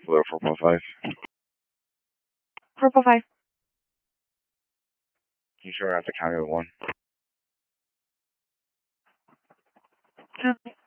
Florida 4.5. 4.5. You sure have to count it 1?